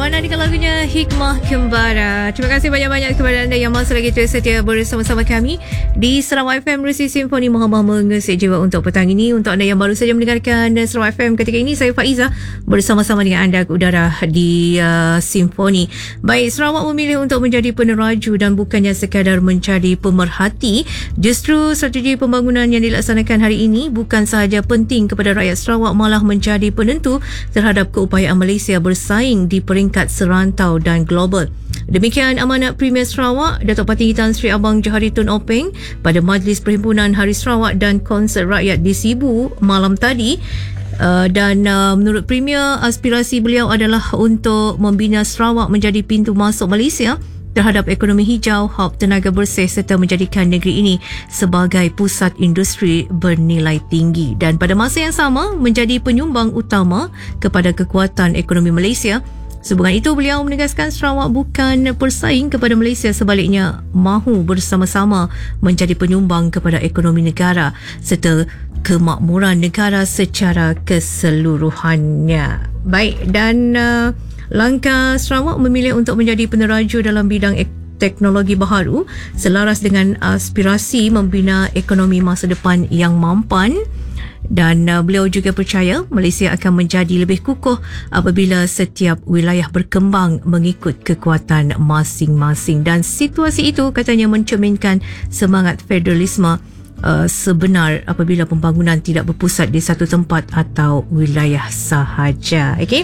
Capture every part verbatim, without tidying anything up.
Wana dengan lagunya Hikmah Kembara. Terima kasih banyak-banyak kepada anda yang masih lagi terus setia bersama-sama kami di Sarawak F M Bersih Simfoni Mahabah Mengesik Jiwa untuk petang ini. Untuk anda yang baru saja mendengarkan Sarawak F M ketika ini, saya Faiza bersama-sama dengan anda ke udara di uh, Simfoni. Baik, Sarawak memilih untuk menjadi peneraju dan bukannya sekadar menjadi pemerhati. Justru strategi pembangunan yang dilaksanakan hari ini bukan sahaja penting kepada rakyat Sarawak, malah menjadi penentu terhadap keupayaan Malaysia bersaing di peringkat serantau dan global. Demikian amanat Premier Sarawak Datuk Parti Tan Sri Abang Johari Tun Openg pada Majlis Perhimpunan Hari Sarawak dan Konsert Rakyat di Sibu malam tadi. Uh, dan uh, menurut Premier, aspirasi beliau adalah untuk membina Sarawak menjadi pintu masuk Malaysia terhadap ekonomi hijau, hub tenaga bersih serta menjadikan negeri ini sebagai pusat industri bernilai tinggi dan pada masa yang sama menjadi penyumbang utama kepada kekuatan ekonomi Malaysia. Sehubungan itu, beliau menegaskan Sarawak bukan persaing kepada Malaysia, sebaliknya mahu bersama-sama menjadi penyumbang kepada ekonomi negara serta kemakmuran negara secara keseluruhannya. Baik, dan uh, langkah Sarawak memilih untuk menjadi peneraju dalam bidang ek- teknologi baharu selaras dengan aspirasi membina ekonomi masa depan yang mampan. Dan uh, beliau juga percaya Malaysia akan menjadi lebih kukuh apabila setiap wilayah berkembang mengikut kekuatan masing-masing. Dan situasi itu katanya mencerminkan semangat federalisme uh, sebenar apabila pembangunan tidak berpusat di satu tempat atau wilayah sahaja. Okey.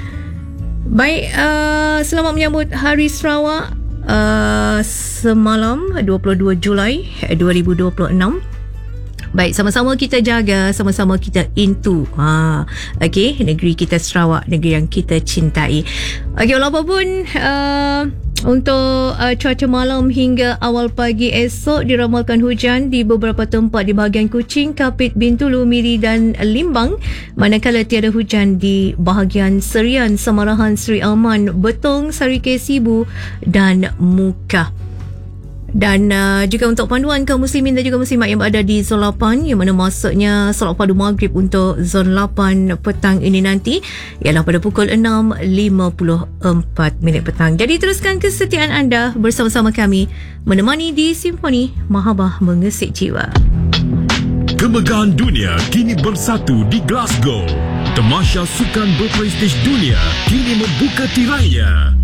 Baik, uh, selamat menyambut Hari Sarawak uh, semalam dua puluh dua Julai dua ribu dua puluh enam. Baik, sama-sama kita jaga, sama-sama kita into ha, okay, negeri kita Sarawak, negeri yang kita cintai. Okey, walaupun uh, untuk uh, cuaca malam hingga awal pagi esok diramalkan hujan di beberapa tempat di bahagian Kuching, Kapit, Bintulu, Miri dan Limbang, manakala tiada hujan di bahagian Serian, Samarahan, Seri Aman, Betong, Sarike, Sibu dan Mukah. Dan uh, juga untuk panduan kaum muslimin dan juga muslimat yang berada di zon lapan, yang mana masuknya solat padu maghrib untuk zon lapan petang ini nanti ialah pada pukul enam lima puluh empat minit petang. Jadi teruskan kesetiaan anda bersama-sama kami menemani di Simfoni Mahabah Mengesik Jiwa. Kemegahan dunia kini bersatu di Glasgow. Tamasya sukan berprestij dunia kini membuka tirainya.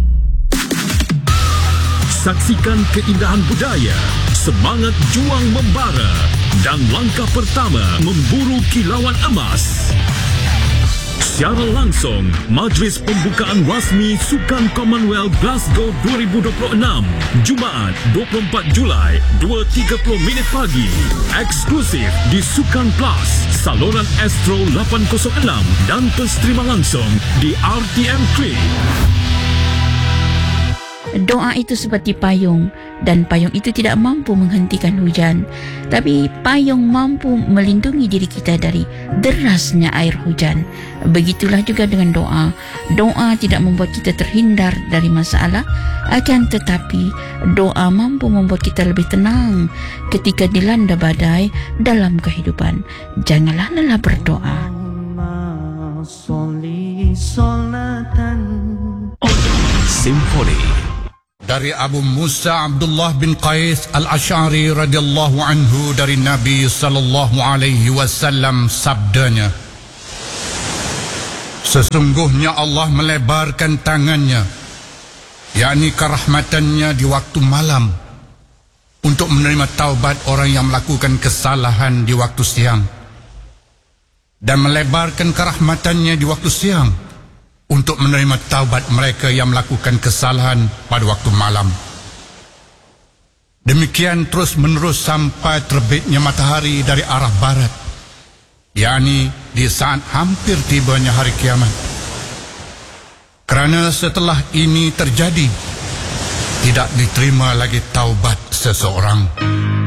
Saksikan keindahan budaya, semangat juang membara dan langkah pertama memburu kilauan emas. Secara langsung, Majlis Pembukaan Rasmi Sukan Commonwealth Glasgow dua ribu dua puluh enam, Jumaat dua puluh empat Julai, dua tiga puluh minit pagi. Eksklusif di Sukan Plus, saluran Astro lapan kosong enam dan terserima langsung di R T M Click. Doa itu seperti payung dan payung itu tidak mampu menghentikan hujan, tapi payung mampu melindungi diri kita dari derasnya air hujan. Begitulah juga dengan doa. Doa tidak membuat kita terhindar dari masalah, akan tetapi doa mampu membuat kita lebih tenang ketika dilanda badai dalam kehidupan. Janganlah lelah berdoa. Simfoni dari Abu Musa Abdullah bin Qais Al-Ash'ari radhiyallahu anhu dari Nabi sallallahu alaihi wasallam, sabdanya, sesungguhnya Allah melebarkan tangannya, yakni kerahmatannya di waktu malam, untuk menerima taubat orang yang melakukan kesalahan di waktu siang, dan melebarkan kerahmatannya di waktu siang untuk menerima taubat mereka yang melakukan kesalahan pada waktu malam. Demikian terus menerus sampai terbitnya matahari dari arah barat, yakni di saat hampir tibanya hari kiamat. Kerana setelah ini terjadi, tidak diterima lagi taubat seseorang.